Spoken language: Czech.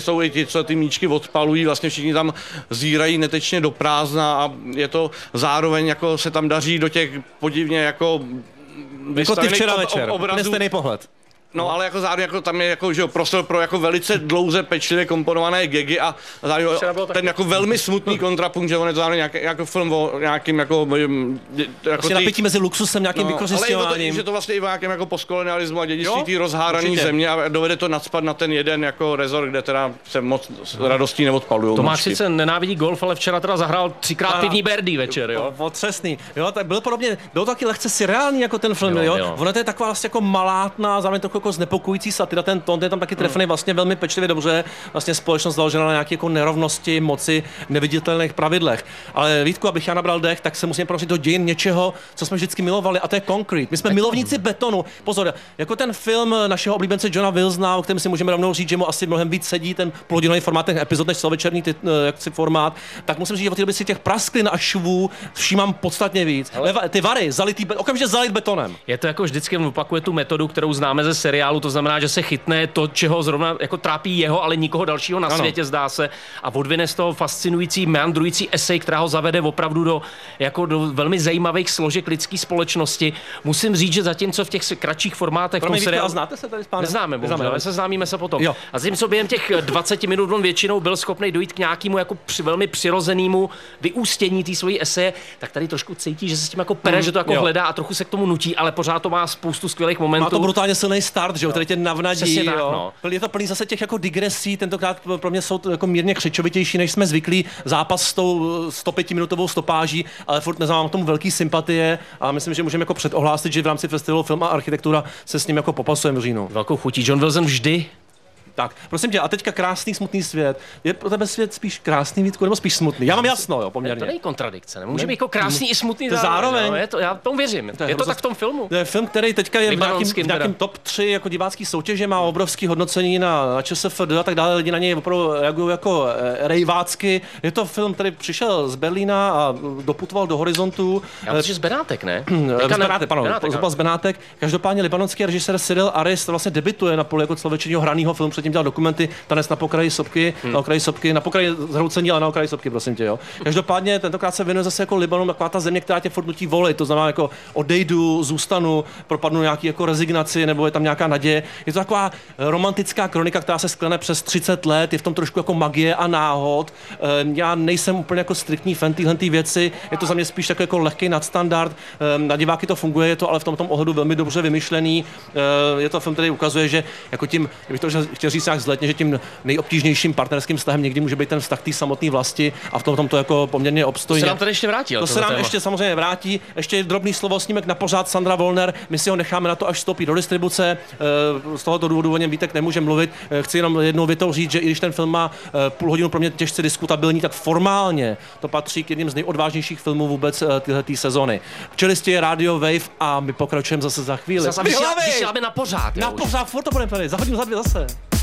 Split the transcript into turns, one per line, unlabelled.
Jsou i ti, co ty míčky odpalují, vlastně všichni tam zírají netečně do prázdna a je to zároveň jako se tam daří do těch podivně jako
ty včera večer,
obrazů.
stejný pohled.
No, ale jako zároveň jako tam je jako, že jo, prostor pro jako velice dlouze pečlivě komponované gagy a zároveň ten jako velmi smutný kontrapunkt, že on je to zároveň jako film o nějakým jako
vlastně napětí mezi luxusem, nějakým vykořisťováním.
Ale že to vlastně i o nějakém jako postkolonialismu a dědictví té rozhárané země a dovede to nacpat na ten jeden jako rezort, kde teda se moc radostí neodpalujou.
Tomáš sice nenávidí golf, ale včera teda zahrál 3krát pivní birdie večer, jo?
Otřesný. Jo, tak bylo taky lehce surreální jako ten film, jo. Ono to je taková vlastně jako malátná, zároveň trochu jako znepokojící satira, ten tón je tam taky trefený vlastně velmi pečlivě dobře, vlastně společnost založená na nějaké jako nerovnosti, moci, neviditelných pravidlech. Ale Vítku, abych já nabral dech, tak se musím prosit do dějin něčeho, co jsme vždycky milovali, a to je Concrete. My jsme milovníci betonu. Pozor, jako ten film našeho oblíbence Johna Wilsona, o kterém si můžeme rovnou říct, že mu asi mnohem víc sedí ten půlhodinový formát těch epizod než celovečerní formát, tak musím říct, že od té doby si těch prasklin a švů všímám podstatně víc. Ty vary, okamžitě zalit betonem.
Je to jako vždycky, on opakuje tu metodu, kterou známe ze seriálu, to znamená, že se chytne to, čeho zrovna jako trápí jeho, ale nikoho dalšího na světě, zdá se, a odvine z toho fascinující, meandrující esej, která ho zavede opravdu do velmi zajímavých složek lidské společnosti. Musím říct, že zatímco v těch kratších formátech
seriálu znáte se tady s pánem?
Neznáme, ale seznámíme se potom. Jo. A zatímco během těch 20 minut on většinou byl schopný dojít k nějakému jako velmi přirozenému vyústění té svojí eseje, tak tady trošku cítí, že se s tím jako pere, že to jako hledá a trochu se k tomu nutí, ale pořád to má spoustu skvělých momentů.
Má to brutálně silný start, že jo, který tě navnadí.
Tak, no.
Je to plný zase těch jako digresí, tentokrát pro mě jsou to jako mírně křečovitější, než jsme zvyklí. Zápas s tou 105-minutovou stopáží, ale furt neznám k tomu velký sympatie a myslím, že můžeme jako předohlásit, že v rámci festivalu Film a architektura se s ním jako popasujeme v říjnu.
Velkou chutí. John Wilson vždy.
Tak, prosím tě, a teďka krásný, smutný svět. Je pro tebe svět spíš krásný, Vítku, nebo spíš smutný? Já mám jasno, jo, poměrně.
To není kontradikce, nemůže být jako krásný i smutný
zároveň.
No, já tomu věřím. Je to tak v tom filmu.
To je film, který teďka je v nějakém top 3 jako divácký soutěže, má obrovský hodnocení na ČSFD a tak dále, lidi na něj opravdu reagují jako rejvácky. Je to film, který přišel z Berlína a doputoval do horizontu.
Já myslím, že z Benátek, ne?
Z Benátek. Každopádně libanonský režisér Cyril Aris vlastně debituje na poli jako člověčního hraného filmu, předtím dělal dokumenty Tanec na pokraji sopky, na pokraji zhroucení, ale na okraji sopky, prosím tě, jo. Každopádně tentokrát se věnuje zase jako Libanon, taková ta země, která tě furt nutí volit, to znamená jako odejdu, zůstanu, propadnu nějaký jako rezignaci, nebo je tam nějaká naděje. Je to taková romantická kronika, která se sklene přes 30 let, je v tom trošku jako magie a náhod. Já nejsem úplně jako striktní fan téhle věci, je to za mě spíš takový jako lehký nadstandard. Na diváky to funguje, je to ale v tom ohledu velmi dobře vymyšlený. Je to film, který ukazuje, že jako tím, bych to chtěl říct nějak zletně, že tím nejobtížnějším partnerským vztahem někdy může být ten vztah té samotné vlasti a v tom to jako poměrně obstojně.
To se nám tady ještě vrátí.
To se nám ještě samozřejmě vrátí. Ještě drobný slovo snímek na pořád Sandra Wollner. My si ho necháme na to, až vstoupí do distribuce. Z tohoto důvodu o něm Vítek nemůže mluvit. Chci jenom jednou větou říct, že i když ten film má půl hodinu pro mě těžce diskutabilní, tak formálně to patří k jedním z nejodvážnějších filmů vůbec této sezony. Čelisti je Radio Wave a my pokračujeme zase za chvíli.
Vysíláme na pořád.
Na pořád, furt to budeme tady. Za hodinu, za dvě zase.